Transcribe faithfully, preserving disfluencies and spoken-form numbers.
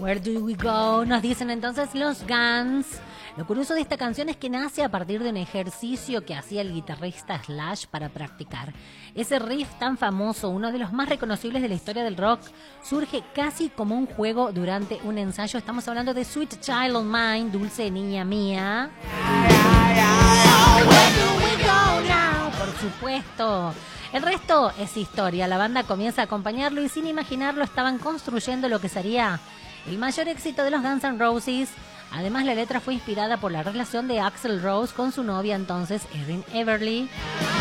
Where do we go? Nos dicen entonces los Guns. Lo curioso de esta canción es que nace a partir de un ejercicio que hacía el guitarrista Slash para practicar. Ese riff tan famoso, uno de los más reconocibles de la historia del rock, surge casi como un juego durante un ensayo. Estamos hablando de Sweet Child of Mine, Dulce Niña Mía. Where do we go now? Por supuesto. El resto es historia. La banda comienza a acompañarlo y sin imaginarlo estaban construyendo lo que sería el mayor éxito de los Guns N' Roses. Además, la letra fue inspirada por la relación de Axl Rose con su novia entonces, Erin Everly.